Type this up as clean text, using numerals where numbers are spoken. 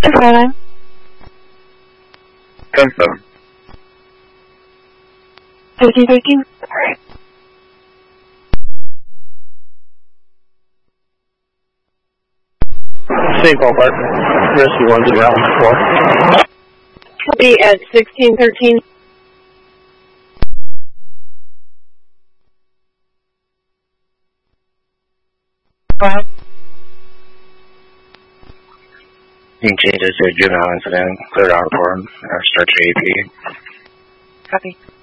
Confirm. Confirm. 1313. Same ballpark. Rescue 1-0-4. Copy at 1613. Go ahead. Being changed to juvenile incident. Cleared out report. Start to AP. Copy.